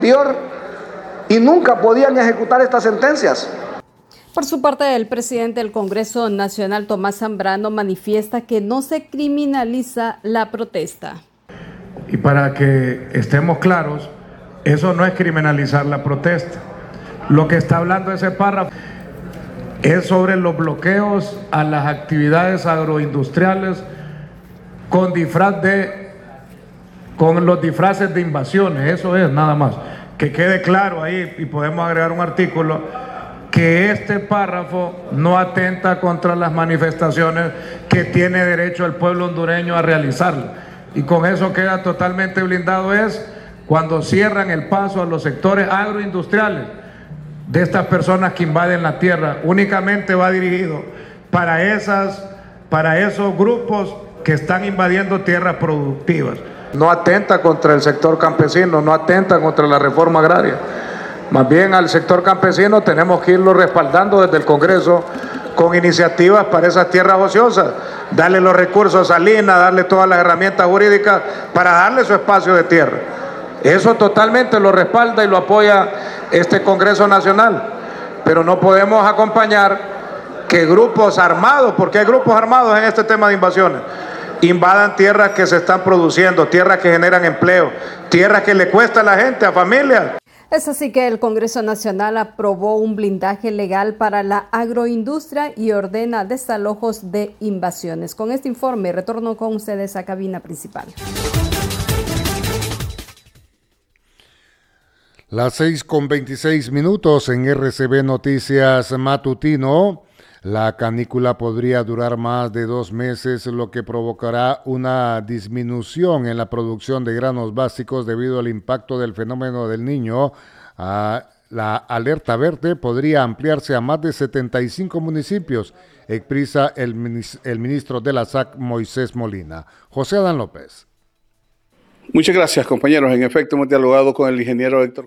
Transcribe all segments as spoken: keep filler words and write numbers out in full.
y nunca podían ejecutar estas sentencias. Por su parte, el presidente del Congreso Nacional, Tomás Zambrano, manifiesta que no se criminaliza la protesta. Y para que estemos claros, eso no es criminalizar la protesta. Lo que está hablando ese párrafo es sobre los bloqueos a las actividades agroindustriales con disfraz de, con los disfraces de invasiones, eso es nada más. Que quede claro ahí, y podemos agregar un artículo, que este párrafo no atenta contra las manifestaciones que tiene derecho el pueblo hondureño a realizar. Y con eso queda totalmente blindado es cuando cierran el paso a los sectores agroindustriales de estas personas que invaden la tierra. Únicamente va dirigido para, esas, para esos grupos que están invadiendo tierras productivas. No atenta contra el sector campesino, no atenta contra la reforma agraria. Más bien al sector campesino tenemos que irlo respaldando desde el Congreso con iniciativas para esas tierras ociosas, darle los recursos a Salina, darle todas las herramientas jurídicas para darle su espacio de tierra. Eso totalmente lo respalda y lo apoya este Congreso Nacional, pero no podemos acompañar que grupos armados, porque hay grupos armados en este tema de invasiones, invadan tierras que se están produciendo, tierras que generan empleo, tierras que le cuesta a la gente, a familias. Es así que el Congreso Nacional aprobó un blindaje legal para la agroindustria y ordena desalojos de invasiones. Con este informe retorno con ustedes a cabina principal. Las seis con veintiséis minutos en R C B Noticias Matutino. La canícula podría durar más de dos meses, lo que provocará una disminución en la producción de granos básicos debido al impacto del fenómeno del Niño. Ah, la alerta verde podría ampliarse a más de setenta y cinco municipios, expresa el, el ministro de la S A C, Moisés Molina. José Adán López. Muchas gracias, compañeros. En efecto, hemos dialogado con el ingeniero Héctor.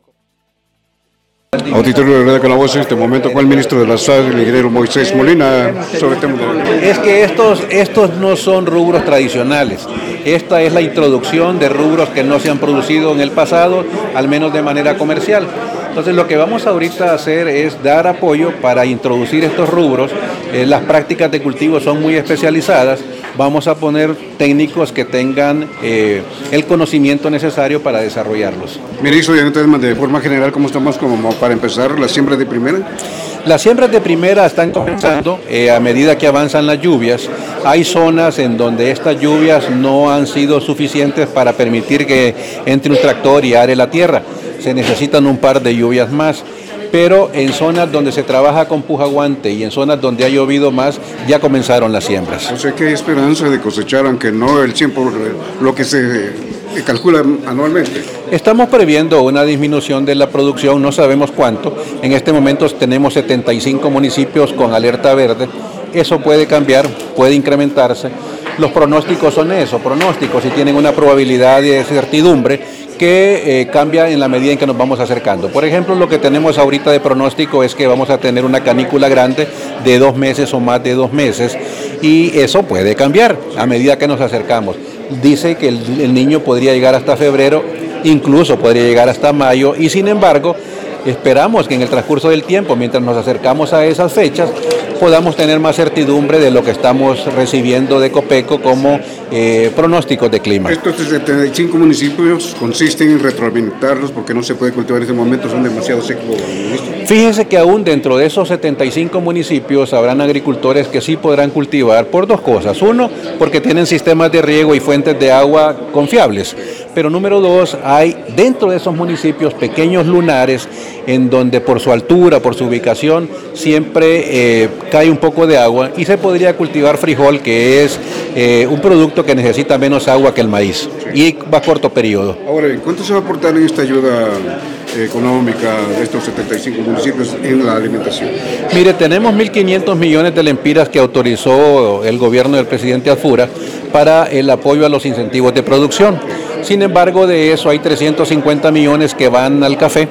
Auditorio de Red con la Voz, en este momento con el ministro de la S A C, el ingeniero Moisés Molina, sobre el tema de... Es que estos, estos no son rubros tradicionales. Esta es la introducción de rubros que no se han producido en el pasado, al menos de manera comercial. Entonces lo que vamos ahorita a hacer es dar apoyo para introducir estos rubros. Eh, las prácticas de cultivo son muy especializadas. Vamos a poner técnicos que tengan eh, el conocimiento necesario para desarrollarlos. Ministro, y de forma general, ¿cómo estamos como para empezar las siembras de primera? Las siembras de primera están comenzando eh, a medida que avanzan las lluvias. Hay zonas en donde estas lluvias no han sido suficientes para permitir que entre un tractor y are la tierra. Se necesitan un par de lluvias más. Pero en zonas donde se trabaja con pujaguante y en zonas donde ha llovido más, ya comenzaron las siembras. O sea que hay esperanza de cosechar, aunque no el cien por ciento, lo que se calcula anualmente. Estamos previendo una disminución de la producción, no sabemos cuánto. En este momento tenemos setenta y cinco municipios con alerta verde. Eso puede cambiar, puede incrementarse. Los pronósticos son eso, pronósticos, y tienen una probabilidad de certidumbre que eh, cambia en la medida en que nos vamos acercando. Por ejemplo, lo que tenemos ahorita de pronóstico es que vamos a tener una canícula grande de dos meses o más de dos meses, y eso puede cambiar a medida que nos acercamos. Dice que el, el niño podría llegar hasta febrero, incluso podría llegar hasta mayo, y sin embargo, esperamos que en el transcurso del tiempo, mientras nos acercamos a esas fechas, podamos tener más certidumbre de lo que estamos recibiendo de COPECO como eh, pronósticos de clima. Estos setenta y cinco municipios consisten en retroalimentarlos porque no se puede cultivar en este momento, son demasiado secos. Fíjense que aún dentro de esos setenta y cinco municipios habrán agricultores que sí podrán cultivar por dos cosas. Uno, porque tienen sistemas de riego y fuentes de agua confiables. Pero número dos, hay dentro de esos municipios pequeños lunares en donde por su altura, por su ubicación, siempre eh, cae un poco de agua y se podría cultivar frijol, que es eh, un producto que necesita menos agua que el maíz, sí, y va a corto periodo. Ahora, ¿cuánto se va a aportar en esta ayuda económica de estos setenta y cinco municipios en la alimentación? Mire, tenemos mil quinientos millones de lempiras que autorizó el gobierno del presidente Alfura para el apoyo a los incentivos de producción. Sin embargo, de eso hay trescientos cincuenta millones que van al café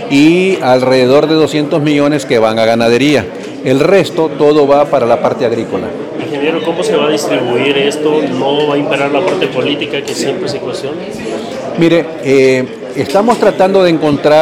y alrededor de doscientos millones que van a ganadería. El resto, todo va para la parte agrícola. Ingeniero, ¿cómo se va a distribuir esto? ¿No va a imperar la parte política que siempre se cuestiona? Mire, eh, estamos tratando de encontrar